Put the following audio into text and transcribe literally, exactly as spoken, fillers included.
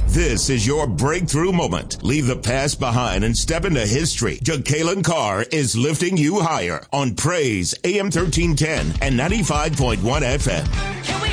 This is your breakthrough moment. Leave the past behind and step into history. Jacqueline Carr is lifting you higher on Praise A M thirteen ten and ninety-five point one F M.